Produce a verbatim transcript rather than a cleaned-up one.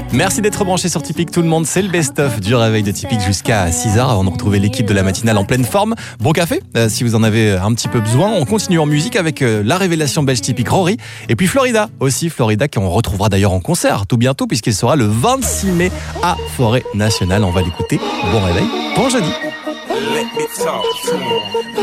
Merci d'être branché sur Typique tout le monde. C'est le best-of du réveil de Typique jusqu'à six heures. On retrouve l'équipe de la matinale en pleine forme. Bon café, euh, si vous en avez un petit peu besoin. On continue en musique avec euh, la révélation belge typique Rory. Et puis Florida aussi. Florida qu'on retrouvera d'ailleurs en concert tout bientôt puisqu'il sera le vingt-six mai à Forêt Nationale. On va l'écouter. Bon réveil, bon jeudi.